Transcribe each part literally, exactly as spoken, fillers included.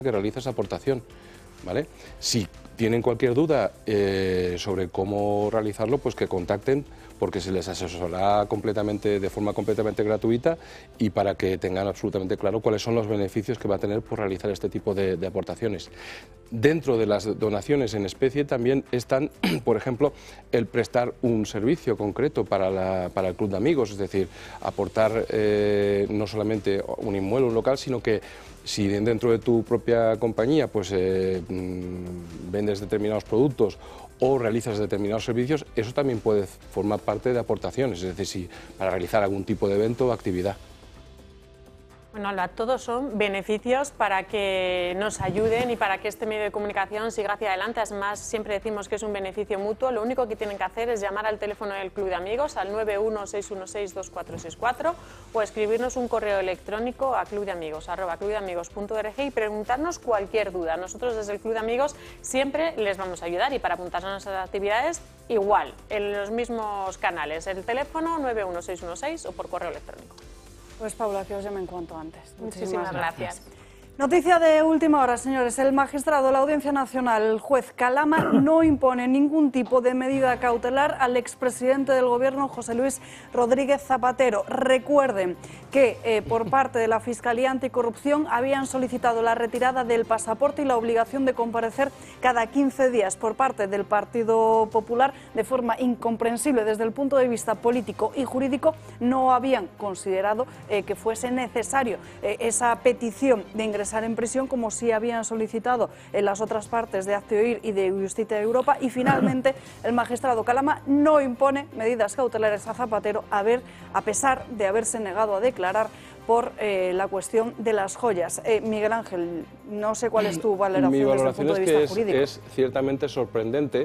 que realiza esa aportación, ¿vale? Si tienen cualquier duda eh, sobre cómo realizarlo, pues que contacten, porque se les asesorará completamente, de forma completamente gratuita y para que tengan absolutamente claro cuáles son los beneficios que va a tener por realizar este tipo de, de aportaciones. Dentro de las donaciones en especie también están, por ejemplo, el prestar un servicio concreto para, la, para el club de amigos, es decir, aportar eh, no solamente un inmueble, un local, sino que si dentro de tu propia compañía pues eh, vendes determinados productos o realizas determinados servicios, eso también puede formar parte de aportaciones, es decir, si para realizar algún tipo de evento o actividad. Bueno, Alba, todos son beneficios para que nos ayuden y para que este medio de comunicación siga hacia adelante. Además, siempre decimos que es un beneficio mutuo. Lo único que tienen que hacer es llamar al teléfono del Club de Amigos al nueve uno seis uno seis dos cuatro seis cuatro o escribirnos un correo electrónico a clubdeamigos arroba clubdeamigos punto org y preguntarnos cualquier duda. Nosotros desde el Club de Amigos siempre les vamos a ayudar y para apuntarse a nuestras actividades igual, en los mismos canales, el teléfono nueve uno seis uno seis o por correo electrónico. Pues Paula, que os llamen cuanto antes. Muchísimas, Muchísimas gracias. gracias. Noticia de última hora, señores. El magistrado de la Audiencia Nacional, el juez Calama, no impone ningún tipo de medida cautelar al expresidente del Gobierno, José Luis Rodríguez Zapatero. Recuerden que eh, por parte de la Fiscalía Anticorrupción habían solicitado la retirada del pasaporte y la obligación de comparecer cada quince días por parte del Partido Popular de forma incomprensible desde el punto de vista político y jurídico. No habían considerado eh, que fuese necesario eh, esa petición de ingresar en prisión como sí habían solicitado en las otras partes de Hazte Oír y de Justicia de Europa, y finalmente el magistrado Calama no impone medidas cautelares a Zapatero a, ver, a pesar de haberse negado a declarar por eh, la cuestión de las joyas. Eh, Miguel Ángel, no sé cuál es tu valoración, Mi valoración desde el punto de es vista que jurídico. Es, es ciertamente sorprendente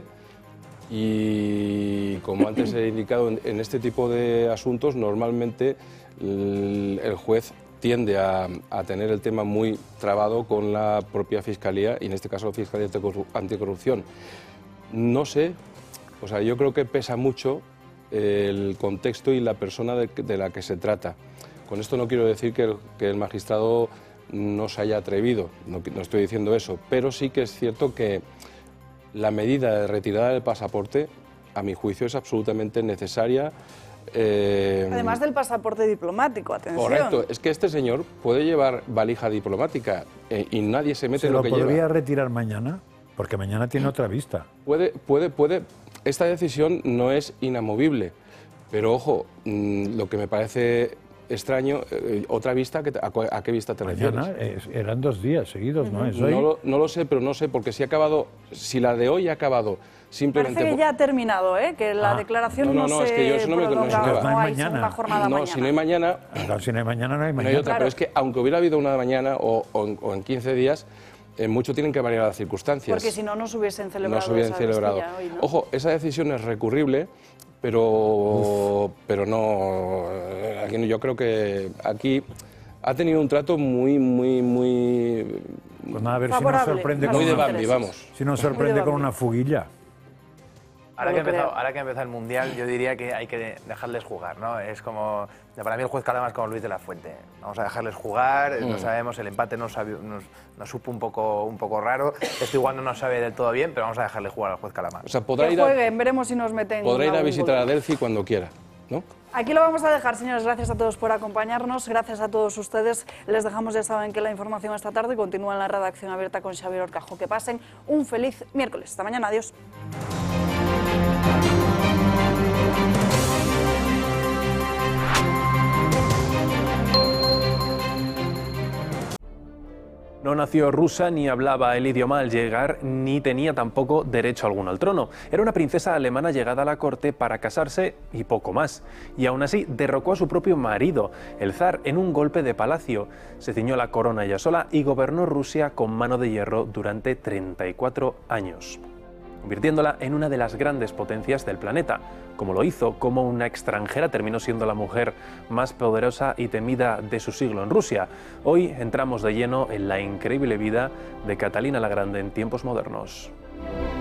y, como antes he indicado, en, en este tipo de asuntos normalmente el, el juez tiende a, a tener el tema muy trabado con la propia Fiscalía y en este caso la Fiscalía Anticorrupción. No sé, o sea, yo creo que pesa mucho el contexto y la persona de, de la que se trata. Con esto no quiero decir que el, que el magistrado no se haya atrevido, no, no estoy diciendo eso, pero sí que es cierto que la medida de retirada del pasaporte, a mi juicio, es absolutamente necesaria. Eh, Además del pasaporte diplomático, atención. Correcto, es que este señor puede llevar valija diplomática eh, y nadie se mete ¿Se en lo, lo que lleva. podría retirar mañana? Porque mañana tiene otra vista. Puede, puede, puede. Esta decisión no es inamovible, pero ojo, mmm, lo que me parece extraño, eh, otra vista, ¿a, ¿a qué vista te mañana, refieres? Eh, eran dos días seguidos, ¿no? ¿Es hoy? No lo, no lo sé, pero no sé, porque si ha acabado, si la de hoy ha acabado simplemente... Parece que ya ha terminado, ¿eh? Que la ah. declaración no, no, no, no es se que yo eso no me prolonga, no, no, no hay mañana. una jornada no, mañana. si no hay mañana... Claro, si no hay mañana, no hay mañana. No hay otra, claro. Pero es que aunque hubiera habido una de mañana o, o, en, o en quince días, eh, mucho tienen que variar las circunstancias. Porque si no, no se hubiesen celebrado. No se hubiesen esa celebrado. Hoy, ¿no? Ojo, esa decisión es recurrible, pero, pero no... Aquí, yo creo que aquí ha tenido un trato muy, muy, muy... Pues nada, a ver favorable, si nos sorprende muy con de una, Bambi, vamos. Si nos sorprende con una fuguilla. Ahora que, empezado, ahora que ha empezado el Mundial, yo diría que hay que dejarles jugar, ¿no? Es como, para mí el juez Calama es como Luis de la Fuente. Vamos a dejarles jugar, mm. no sabemos, el empate nos, sabe, nos, nos supo un poco, un poco raro. Esto igual no nos sabe del todo bien, pero vamos a dejarle jugar al juez Calama. O sea, podrá que ir a, jueguen, veremos si nos meten. Podrá ir a visitar gol. a Delphi cuando quiera, ¿no? Aquí lo vamos a dejar, señores. Gracias a todos por acompañarnos. Gracias a todos ustedes. Les dejamos, ya saben, que la información esta tarde continúa en la redacción abierta con Xavier Orcajo. Que pasen un feliz miércoles. Hasta mañana. Adiós. No nació rusa ni hablaba el idioma al llegar, ni tenía tampoco derecho alguno al trono. Era una princesa alemana llegada a la corte para casarse y poco más. Y aún así derrocó a su propio marido, el zar, en un golpe de palacio. Se ciñó la corona ella sola y gobernó Rusia con mano de hierro durante treinta y cuatro años, convirtiéndola en una de las grandes potencias del planeta. Como lo hizo, como una extranjera terminó siendo la mujer más poderosa y temida de su siglo en Rusia. Hoy entramos de lleno en la increíble vida de Catalina la Grande en tiempos modernos.